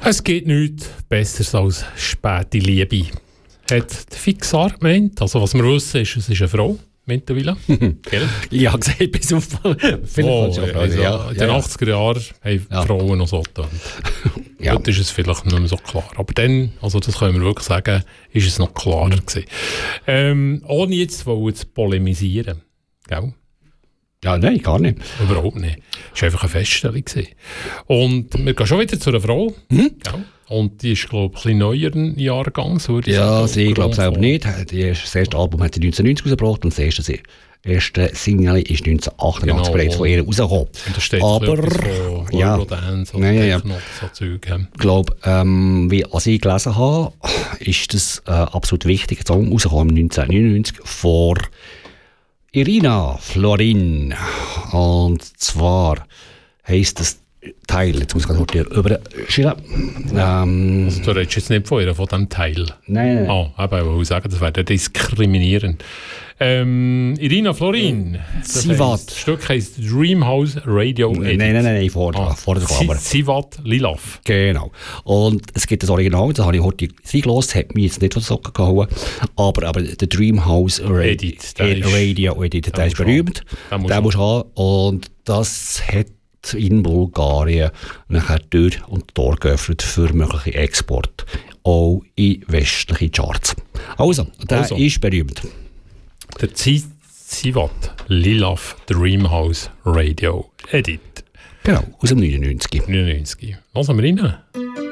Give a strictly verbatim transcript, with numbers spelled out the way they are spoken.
Es gibt nichts Besseres als späte Liebe. Hat der Fixar gemeint. Also was wir wissen, ist, es ist eine Frau mittlerweile. Ich habe gesagt, bis auf viele oh, Frau, also, ja, in den ja, achtziger Jahren haben ja. Frauen noch so getan. Ja. Heute ist es vielleicht nicht mehr so klar. Aber dann, also das können wir wirklich sagen, ist es noch klarer gewesen. Ähm, ohne jetzt wollen zu polemisieren. Gell? Ja, nein, gar nicht. Überhaupt nicht. Es war einfach eine Feststellung gewesen. Und wir gehen schon wieder zu einer Frau. Mhm. Gell? Und die ist, glaube ich, ein bisschen neueren Jahrgang. So würde ich Ja, sagen, sie glaube selber nicht. Die, das erste Album hat sie neunzehnhundertneunzig rausgebracht und das erste, erste Single ist neunzehnhundertachtundachtzig Genau, bereits von ihr rausgekommen. Und da steht Aber, etwas von ja. Eurodance oder Ja, ja, ja. Techno, so Zeug. Ja. Ich glaube, ähm, wie als ich gelesen habe, ist das äh, absolut wichtig. Der Song rausgekommen neunzehnhundertneunundneunzig vor Irina Florin. Und zwar heisst das Teil, jetzt muss ich gerade überschreiben. Ähm, Also du redest jetzt nicht von ihr, von diesem Teil. nein, nein. Ah, aber ich will sagen, das wäre diskriminierend. Ähm, Irina Florin. Das Sivat. heisst, Das Stück heisst Dreamhouse Radio Edit. Nein, nein, nein, nein, vor, Ah, vor der Si- Kamera. Sivat Lilaf. Genau. Und es gibt das Original, das habe ich heute reingelassen, hat mich jetzt nicht von den Socken gehauen, aber, aber der Dreamhouse Ra- Edit, der Ed- ist- Radio Edit, der, der ist muss berühmt, haben. Den der muss muss haben und das hat in Bulgarien nachher Tür und Tor geöffnet für mögliche Export, auch in westliche Charts. Also, der Also. ist berühmt. Der Si- Sivat Lilaf Dreamhouse Radio Edit. Genau, aus dem neunundneunzig. neunundneunzig. Lassen wir rein.